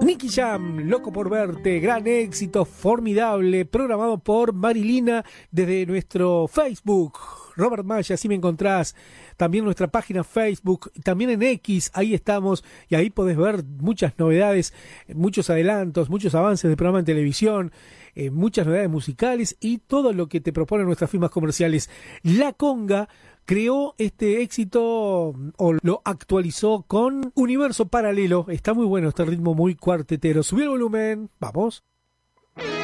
Nicky Jam, Loco por Verte, gran éxito, formidable, programado por Marilina desde nuestro Facebook. Robert Maya, así me encontrás. También nuestra página Facebook, también en X, ahí estamos. Y ahí podés ver muchas novedades, muchos adelantos, muchos avances del programa en televisión, muchas novedades musicales y todo lo que te proponen nuestras firmas comerciales. La Conga creó este éxito o lo actualizó con Universo Paralelo. Está muy bueno este ritmo muy cuartetero. Subí el volumen, vamos.